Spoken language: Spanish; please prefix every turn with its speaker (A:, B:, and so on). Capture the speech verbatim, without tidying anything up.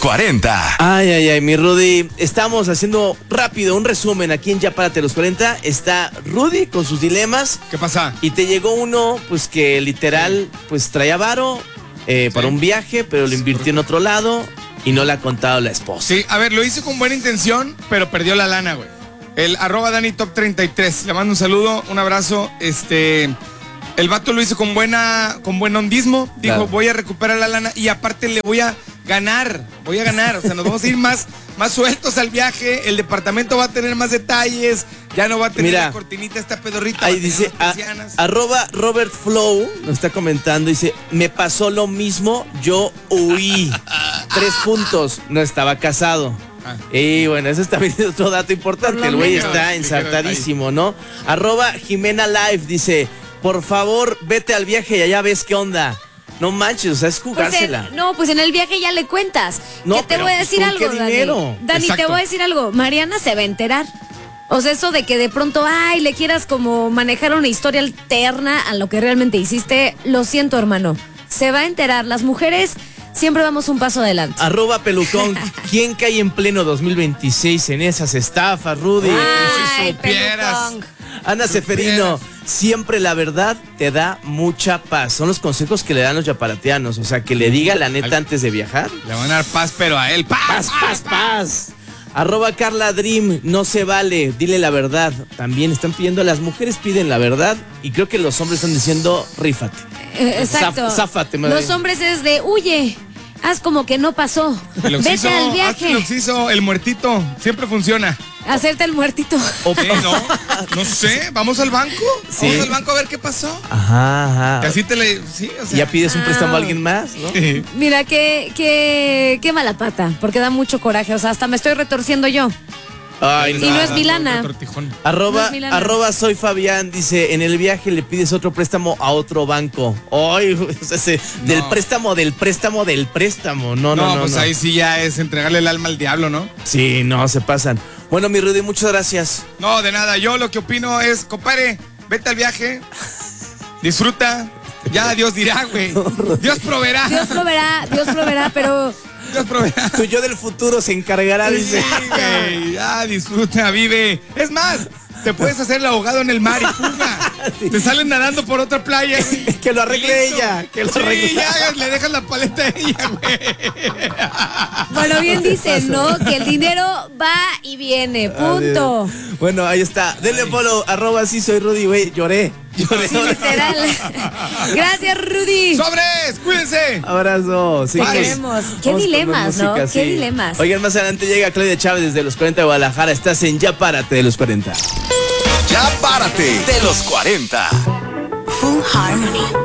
A: cuarenta.
B: Ay, ay, ay, mi Rudy. Estamos haciendo rápido un resumen aquí en Ya Párate los cuarenta. Está Rudy con sus dilemas.
C: ¿Qué pasa?
B: Y te llegó uno, pues que literal, pues traía varo eh, sí. para un viaje, pero lo invirtió en otro lado y no le ha contado la esposa.
C: Sí, a ver, lo hice con buena intención, pero perdió la lana, güey. El arroba Dani Top treinta y tres. Le mando un saludo, un abrazo. Este... El vato lo hizo con buena, con buen hondismo. Dijo, claro, voy a recuperar la lana y aparte le voy a ganar. Voy a ganar. O sea, nos vamos a ir más, más sueltos al viaje. El departamento va a tener más detalles. Ya no va a tener Mira, la cortinita esta pedorrita.
B: Ahí dice, a, arroba Robert Flow nos está comentando. Dice, me pasó lo mismo, yo huí. Tres puntos, no estaba casado. Ah. Y bueno, eso está viendo otro dato importante. El güey está ensartadísimo, ¿no? Arroba Jimena Live dice, por favor, vete al viaje y allá ves qué onda. No manches, o sea, es jugársela.
D: Pues en, no, pues en el viaje ya le cuentas.
B: No,
D: que te
B: pero,
D: voy a decir
B: ¿con
D: algo,
B: qué
D: Dani.
B: dinero?
D: Dani,
C: Exacto.
D: te voy a decir algo. Mariana se va a enterar. O sea, eso de que de pronto, ay, le quieras como manejar una historia alterna a lo que realmente hiciste, lo siento, hermano. Se va a enterar. Las mujeres siempre vamos un paso adelante.
B: Arroba Pelucón, ¿quién cae en pleno dos mil veintiséis en esas estafas, Rudy?
D: Ay,
C: si supieras.
D: Pelucón.
B: Ana Seferino, siempre la verdad te da mucha paz. Son los consejos que le dan los yaparateanos. O sea, que le diga la neta antes de viajar.
C: Le van a dar paz, pero a él, paz,
B: paz, paz, paz. Arroba Carla Dream, no se vale, dile la verdad. También están pidiendo, las mujeres piden la verdad y creo que los hombres están diciendo, rífate.
D: Eh, exacto.
B: Zaf, záfate,
D: los hombres es de, huye, haz como que no pasó.
C: El oxiso,
D: vete al viaje.
C: El oxiso, el muertito, siempre funciona.
D: Hacerte el muertito.
C: ¿Qué? ¿No? No sé, ¿vamos al banco?
B: Sí.
C: Vamos al banco a ver qué pasó.
B: Ajá, ajá.
C: Que así te le... Sí, o sea.
B: Ya pides un préstamo a alguien más, ¿no?
C: Sí.
D: Mira, qué, qué, qué mala pata, porque da mucho coraje. O sea, hasta me estoy retorciendo yo.
B: Ay,
D: y no es mi lana.
B: Arroba,
D: no es mi lana.
B: arroba soy Fabián, dice, en el viaje le pides otro préstamo a otro banco. Ay, o sea, se, no. Del préstamo, del préstamo, del préstamo. No, no, no.
C: No, pues
B: no.
C: ahí sí ya es entregarle el alma al diablo, ¿no?
B: Sí, no, se pasan. Bueno, mi Rudy, muchas gracias.
C: No, de nada. Yo lo que opino es, compadre, vete al viaje, disfruta. Ya Dios dirá, güey. Dios proveerá.
D: Dios proveerá, Dios proveerá, pero...
C: Dios proveerá.
B: Tu yo del futuro se encargará, dice.
C: Sí, güey. Ya disfruta, vive. Es más, te puedes hacer el ahogado en el mar y fuga. Sí. Te salen nadando por otra playa.
B: Que lo arregle ella. Que lo
C: sí,
B: arregle.
C: ya le dejas la paleta a ella, güey.
D: Bueno, bien dicen, ¿no? Que el dinero va y viene. Punto.
B: Adiós. Bueno, ahí está. Denle follow, arroba sí soy Rudy, güey. Lloré. Lloré.
D: Sí, literal. Gracias, Rudy.
C: ¡Sobres! ¡Cuídense!
B: Abrazo. Sí,
D: queremos. Qué dilemas, ¿no?
B: Música,
D: Qué
B: sí.
D: dilemas.
B: Oigan, más adelante llega Claudia Chávez desde los cuarenta de Guadalajara. Estás en Ya Párate de los cuarenta.
A: Ya Párate de los cuarenta.
E: Full Harmony.